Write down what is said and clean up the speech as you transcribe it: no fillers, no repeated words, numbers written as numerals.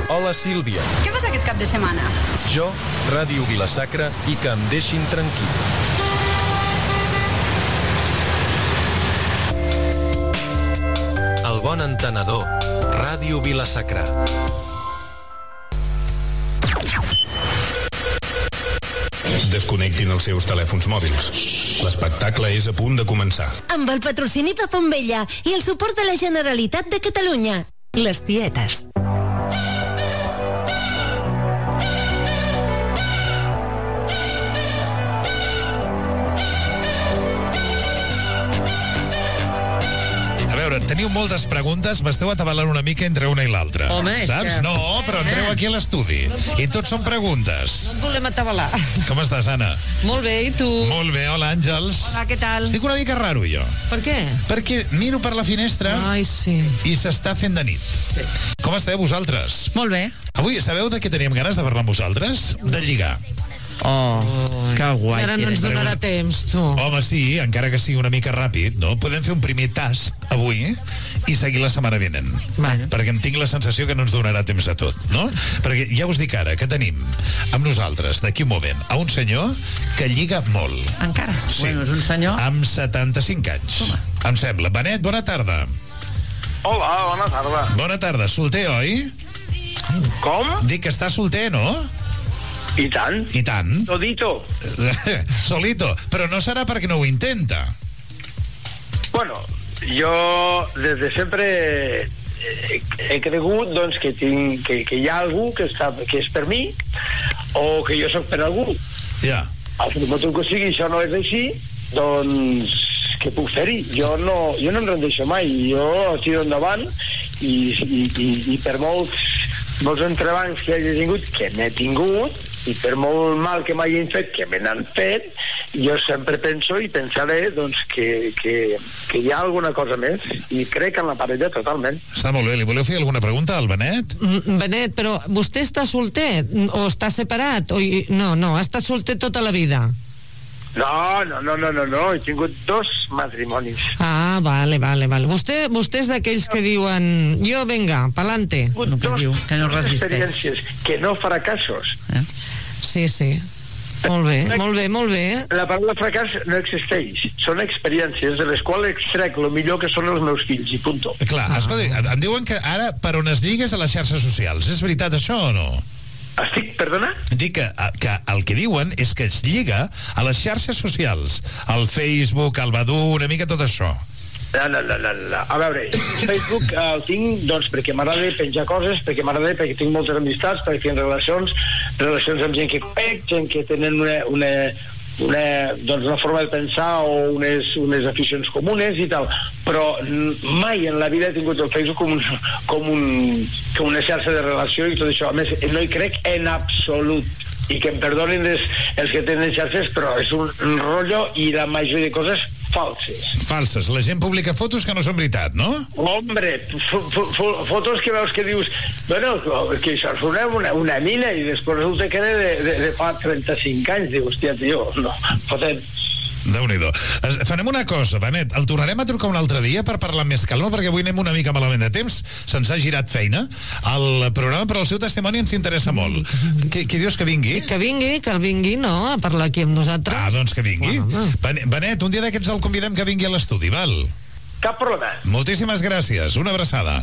Hola, Sílvia. Què fas aquest cap de setmana? Jo, Ràdio Vila-sacra i que em deixin tranquil. El bon entenedor. Ràdio Vila-sacra. Desconnectin els seus telèfons mòbils. L'espectacle és a punt de començar. Amb el patrocini de Fontvella i el suport de la Generalitat de Catalunya. Les tietes. Teniu moltes preguntes, m'esteu atabalant una mica entre una i l'altra. Home, saps? que... No, però entreu aquí a l'estudi. I tots són preguntes. No et volem atabalar. Com estàs, Anna? Molt bé, i tu? Molt bé, hola, Àngels. Hola, què tal? Estic una mica raro, jo. Per què? Perquè miro per la finestra. Ai, sí. I s'està fent de nit. Sí. Com esteu, vosaltres? Molt bé. Avui, sabeu de què teníem ganes de parlar amb vosaltres? De lligar. Oh, que guai. Ara no ens donarà temps, tu. Home, sí, encara que sigui una mica ràpid, no? Podem fer un primer tast avui i seguir la setmana vinent. Vale. Perquè em tinc la sensació que no ens donarà temps a tot, no? Perquè ja us dic ara que tenim amb nosaltres, d'aquí un moment, a un senyor que lliga molt. Encara? Sí. Bueno, és un senyor... Amb 75 anys. Home. Em sembla. Benet, bona tarda. Hola, bona tarda. Bona tarda. Solter, oi? Com? Dic que està solter, no? I tant. I tant. Todito. Solito. Però no serà perquè no ho intenta. Bueno, jo des de sempre he cregut doncs, que hi ha algú que és per mi o que jo sóc per algú. Ja. El motiu que sigui, això no és així, doncs què puc fer-hi? Jo no em rendeixo mai. Jo tiro endavant i per molts entrebancs que hagi tingut, que n'he tingut, i per molt mal que m'hagin fet, que me n'han fet, jo sempre penso i pensaré doncs, que hi ha alguna cosa més, i crec en la parella totalment. Està molt bé. Li voleu fer alguna pregunta al Benet? Benet, però vostè està solter o està separat? No, ha estat solter tota la vida. No, he tingut 2 matrimonis. Ah, vale. Vostè és d'aquells que diuen jo, venga, pa'lante. No, que no resisteix. Experiències, que no fracassos. Sí. Molt bé. La paraula fracàs no existeix. Són experiències de les quals extrec el millor que són els meus fills, i punto. Clar, escolta, em diuen que ara per on es lligues a les xarxes socials. És veritat això o no? Perdona? Dic que el que diuen és que es lliga a les xarxes socials. Al Facebook, al Badoo, una mica tot això. No. A veure, Facebook el tinc doncs perquè m'agrada penjar coses, perquè tinc moltes amistats, perquè tinc relacions amb gent que conec, gent que tenen una forma de pensar o unes aficions comunes i tal, però mai en la vida he tingut el Facebook com una xarxa de relació i tot això. A més, no hi crec en absolut, i que em perdonin els que tenen xarxes, però és un rotllo i la majoria de coses falses. La gent publica fotos que no són veritat, no? Hombre, fotos que veus que dius, bueno, que això és una mina, i després resulta que era de fa 35 anys. Diu, hòstia, tio, no, fotem. Déu-n'hi-do. Farem una cosa, Benet, el tornarem a trucar un altre dia per parlar amb més calma, perquè avui anem una mica malament de temps, se'ns ha girat feina el programa, però el seu testimoni ens interessa molt. Què dius, que vingui? Que el vingui, no, a parlar aquí amb nosaltres. Ah, doncs que vingui. Benet, un dia d'aquests el convidem que vingui a l'estudi, val? Cap problema. Moltíssimes gràcies, una abraçada.